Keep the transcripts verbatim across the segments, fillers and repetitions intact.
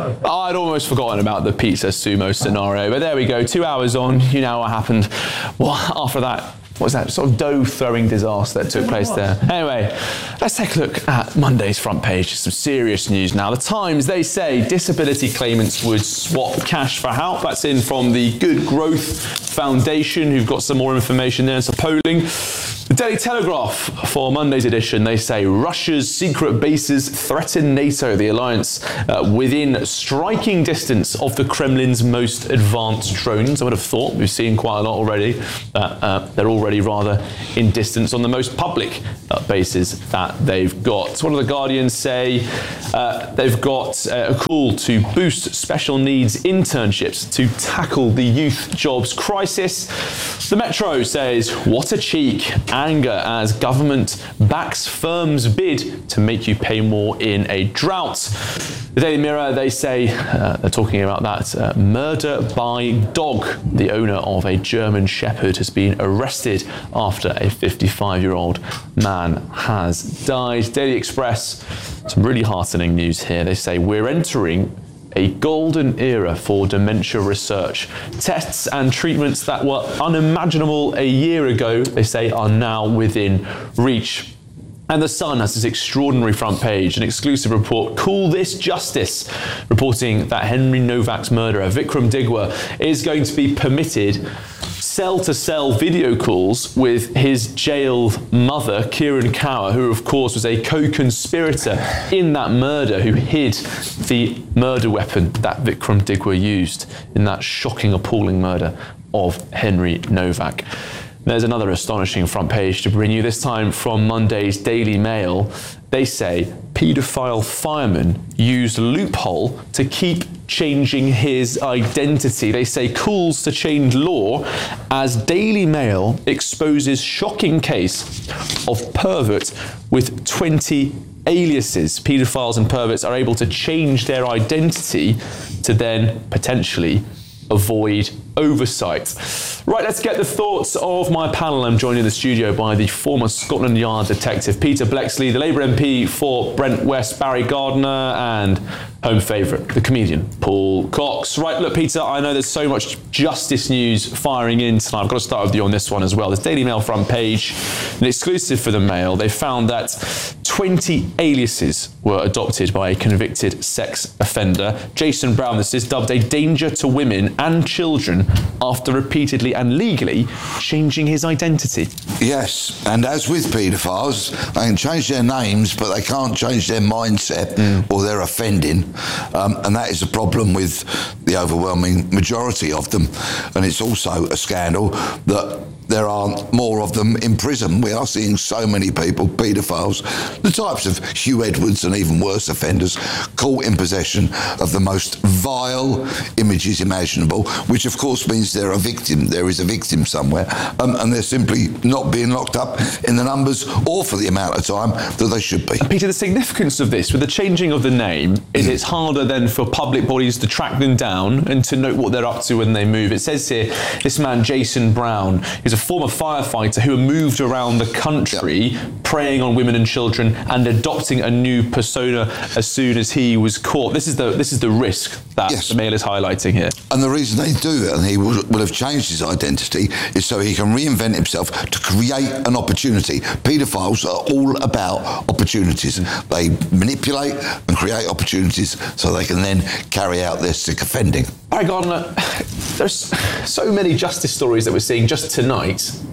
I'd almost forgotten about the pizza sumo scenario, but there we go. Two hours on, you know what happened. Well, after that, what was that sort of dough throwing disaster that took place there? Anyway, let's take a look at Monday's front page. Some serious news now. The Times, they say disability claimants would swap cash for help. That's in from the Good Growth Foundation, who've got some more information there and some polling. The Daily Telegraph, for Monday's edition, they say Russia's secret bases threaten NATO, the alliance uh, within striking distance of the Kremlin's most advanced drones. I would have thought, we've seen quite a lot already, that uh, they're already rather in distance on the most public uh, bases that they've got. One of the Guardians say uh, they've got uh, a call to boost special needs internships to tackle the youth jobs crisis. The Metro says, what a cheek. Anger as government backs firm's bid to make you pay more in a drought. The Daily Mirror, they say, uh, they're talking about that uh, murder by dog. The owner of a German Shepherd has been arrested after a fifty-five-year-old man has died. Daily Express, some really heartening news here. They say we're entering a golden era for dementia research. Tests and treatments that were unimaginable a year ago, they say, are now within reach. And The Sun has this extraordinary front page, an exclusive report, Call This Justice, reporting that Henry Novak's murderer, Vikram Digwa, is going to be permitted cell-to-cell video calls with his jailed mother, Kiran Kaur, who of course was a co-conspirator in that murder, who hid the murder weapon that Vikram Digwa used in that shocking, appalling murder of Henry Novak. There's another astonishing front page to bring you, this time from Monday's Daily Mail. They say paedophile fireman used loophole to keep changing his identity. They say calls to change law as Daily Mail exposes shocking case of pervert with twenty aliases. Paedophiles and perverts are able to change their identity to then potentially avoid oversight. Right, let's get the thoughts of my panel. I'm joined in the studio by the former Scotland Yard detective Peter Bleksley, the Labour M P for Brent West Barry Gardiner, and home favourite, the comedian Paul Cox. Right, look, Peter, I know there's so much justice news firing in tonight. I've got to start with you on this one as well. This Daily Mail front page, an exclusive for the Mail. They found that twenty aliases were adopted by a convicted sex offender. Jason Brown, this is dubbed a danger to women and children after repeatedly and legally changing his identity. Yes, and as with paedophiles, they can change their names, but they can't change their mindset mm. or their offending. Um, and that is a problem with the overwhelming majority of them. And it's also a scandal that there aren't more of them in prison. We are seeing so many people, paedophiles, the types of Hugh Edwards and even worse offenders, caught in possession of the most vile images imaginable, which of course means they're a victim. There is a victim somewhere, um, and they're simply not being locked up in the numbers or for the amount of time that they should be. Peter, the significance of this, with the changing of the name, is it's harder then for public bodies to track them down and to note what they're up to when they move. It says here, this man, Jason Brown, is a former firefighter who moved around the country yep. preying on women and children and adopting a new persona as soon as he was caught. This is the this is the risk that yes. the Mail is highlighting here. And the reason they do it, and he will, will have changed his identity, is so he can reinvent himself to create an opportunity. Paedophiles are all about opportunities. Mm. They manipulate and create opportunities so they can then carry out their sick offending. Barry Gardiner, there's so many justice stories that we're seeing just tonight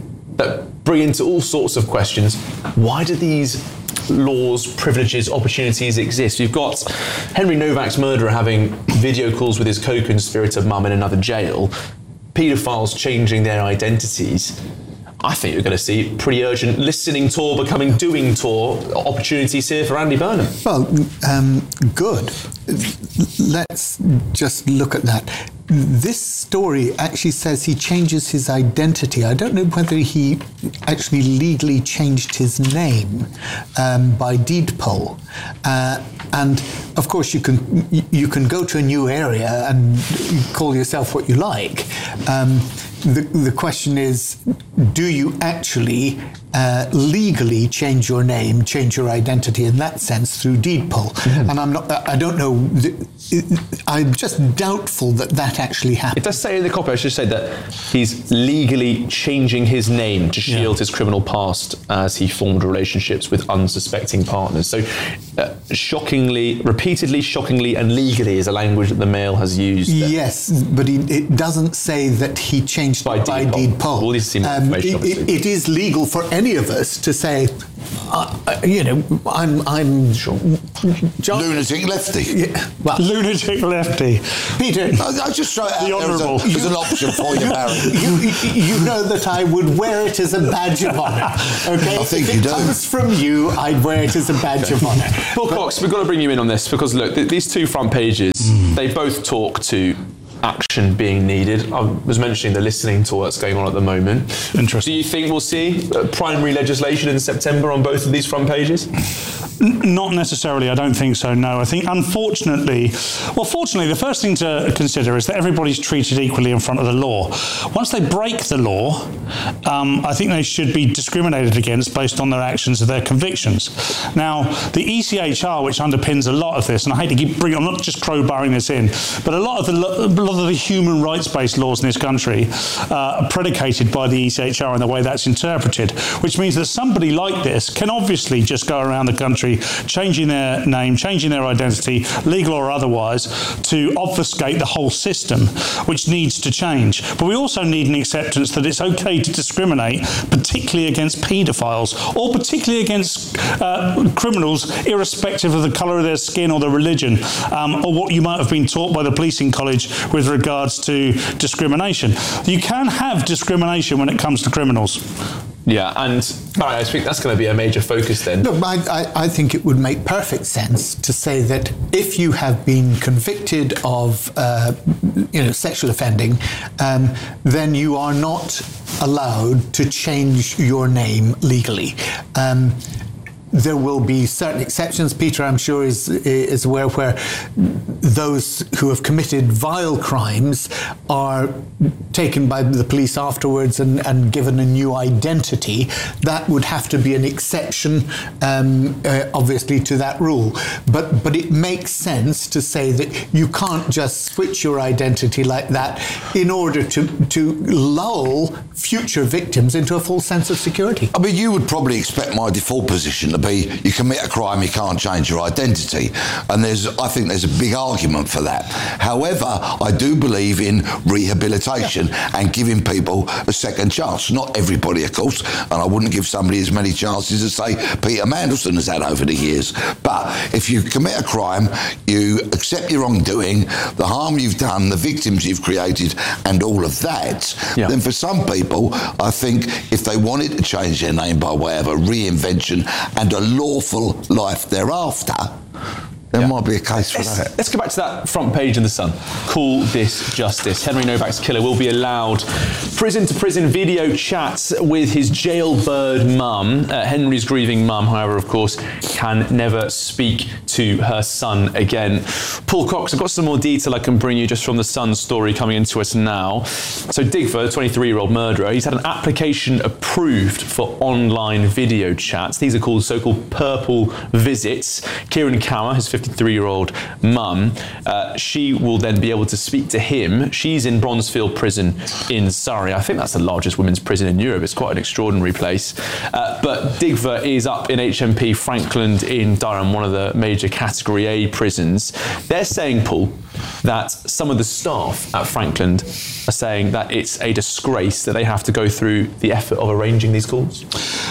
that bring into all sorts of questions. Why do these laws, privileges, opportunities exist? You've got Henry Novak's murderer having video calls with his co-conspirator mum in another jail, paedophiles changing their identities. I think you're going to see pretty urgent listening tour becoming doing tour opportunities here for Andy Burnham. Well, um, good. Let's just look at that. This story actually says he changes his identity. I don't know whether he actually legally changed his name um, by deed poll. Uh, and of course, you can you can go to a new area and call yourself what you like. Um, the, the question is, do you actually uh, legally change your name, change your identity in that sense through deed poll. Mm-hmm. And I'm not, I don't know, I'm just doubtful that that actually happened. It does say in the copy, I should say that he's legally changing his name to shield yeah. his criminal past as he formed relationships with unsuspecting partners. So uh, shockingly, repeatedly, shockingly and legally is a language that the Mail has used. Yes, but he, it doesn't say that he changed by, it by deed poll. We'll need to see more information, um, it, it is legal for any of us to say, uh, you know, I'm, I'm sure. John, lunatic lefty. Yeah, well, lunatic lefty. Peter, I, I just throw it out the there as, a, as an option for you, Barry. You, you know that I would wear it as a badge of honour. Okay, I think if you it do. comes from you, I'd wear it as a badge of honour. Paul Cox, we've got to bring you in on this because look, th- these two front pages, mm. they both talk to action being needed. I was mentioning the listening tour that's going on at the moment. Interesting. Do you think we'll see uh, primary legislation in September on both of these front pages? N- not necessarily, I don't think so, no. I think, unfortunately, well, fortunately, the first thing to consider is that everybody's treated equally in front of the law. Once they break the law, um, I think they should be discriminated against based on their actions and their convictions. Now, the E C H R, which underpins a lot of this, and I hate to keep bringing, I'm not just crowbarring this in, but a lot of the, a lot of the human rights-based laws in this country uh, are predicated by the E C H R and the way that's interpreted, which means that somebody like this can obviously just go around the country changing their name, changing their identity, legal or otherwise, to obfuscate the whole system, which needs to change. But we also need an acceptance that it's okay to discriminate, particularly against paedophiles, or particularly against uh, criminals, irrespective of the colour of their skin or their religion, um, or what you might have been taught by the policing college with regards to discrimination. You can have discrimination when it comes to criminals. Yeah, and Barry, I think that's going to be a major focus then. Look, I, I, I think it would make perfect sense to say that if you have been convicted of, uh, you know, sexual offending, um, then you are not allowed to change your name legally. Um, There will be certain exceptions. Peter, I'm sure, is is aware where those who have committed vile crimes are taken by the police afterwards and, and given a new identity. That would have to be an exception, um, uh, obviously, to that rule. But but it makes sense to say that you can't just switch your identity like that in order to to lull future victims into a false sense of security. I mean, you would probably expect my default position to be you commit a crime, you can't change your identity. And there's, I think there's a big argument for that. However, I do believe in rehabilitation yeah. and giving people a second chance. Not everybody, of course, and I wouldn't give somebody as many chances as, say, Peter Mandelson has had over the years. But if you commit a crime, you accept your wrongdoing, the harm you've done, the victims you've created, and all of that, yeah. then for some people, I think if they wanted to change their name by way of a reinvention and a lawful life thereafter, there yeah. might be a case for let's, that. Let's go back to that front page in The Sun. Call this justice. Henry Novak's killer will be allowed prison-to-prison video chats with his jailbird mum. Uh, Henry's grieving mum, however, of course, can never speak to her son again. Paul Cox, I've got some more detail I can bring you just from The Sun story coming into us now. So Digver, the twenty-three-year-old murderer, he's had an application approved for online video chats. These are called so-called purple visits. Kieran Cower, his fifty-three-year-old mum, uh, she will then be able to speak to him. She's in Bronzefield Prison in Surrey. I think that's the largest women's prison in Europe. It's quite an extraordinary place. Uh, but Digver is up in H M P Frankland in Durham, one of the major Category A prisons. They're saying, Paul, that some of the staff at Frankland are saying that it's a disgrace that they have to go through the effort of arranging these calls.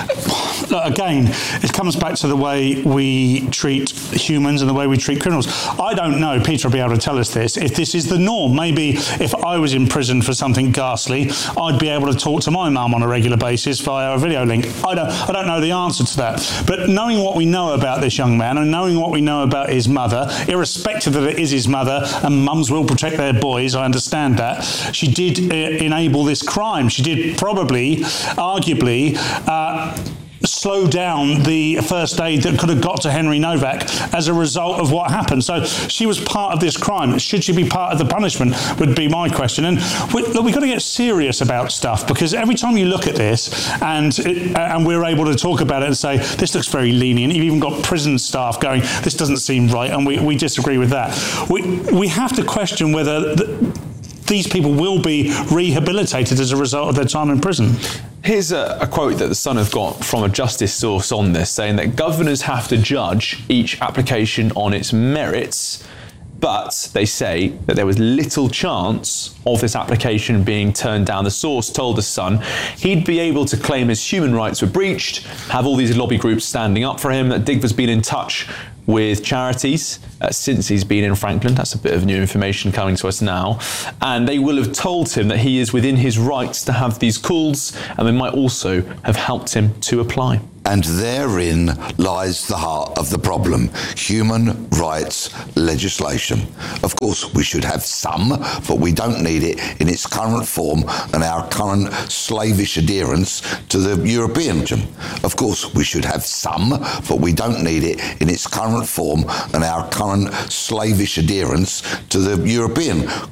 Again, it comes back to the way we treat humans and the way we treat criminals. I don't know, Peter will be able to tell us this, if this is the norm. Maybe if I was in prison for something ghastly, I'd be able to talk to my mum on a regular basis via a video link. I don't, I don't know the answer to that. But knowing what we know about this young man and knowing what we know about his mother, irrespective that it is his mother, and mums will protect their boys, I understand that, she did uh, enable this crime. She did probably, arguably, uh, slow down the first aid that could have got to Henry Novak as a result of what happened. So she was part of this crime. Should she be part of the punishment would be my question. And we, look, we've got to get serious about stuff, because every time you look at this and it, and we're able to talk about it and say, this looks very lenient, you've even got prison staff going, this doesn't seem right, and we, we disagree with that. We, we have to question whether the, these people will be rehabilitated as a result of their time in prison. Here's a, a quote that the Sun have got from a justice source on this, saying that governors have to judge each application on its merits, but they say that there was little chance of this application being turned down. The source told the Sun he'd be able to claim his human rights were breached, have all these lobby groups standing up for him, that Digby's been in touch with charities uh, since he's been in Franklin. That's a bit of new information coming to us now. And they will have told him that he is within his rights to have these calls, and they might also have helped him to apply. And therein lies the heart of the problem: human rights legislation. Of course, we should have some, but we don't need it in its current form and our current slavish adherence to the European Union. Of course, we should have some, but we don't need it in its current form and our current slavish adherence to the European